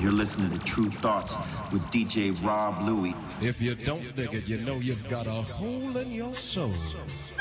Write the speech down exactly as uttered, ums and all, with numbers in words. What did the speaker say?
You're listening to True Thoughts with D J Rob Louie. If you don't dig it, you know you've got a hole in your soul.